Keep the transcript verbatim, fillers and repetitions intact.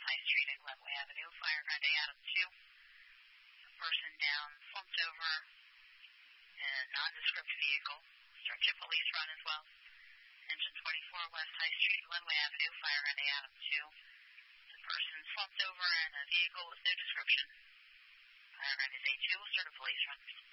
High Street and Glenway Avenue. Fire Grande Adams two. Person down, slumped over in a nondescript vehicle. Start your police run as well. Engine twenty-four, West High Street, Glenway Avenue. Fire Grande Adams two. The person slumped over in a vehicle with no description. Fire Grande A two will start a police run.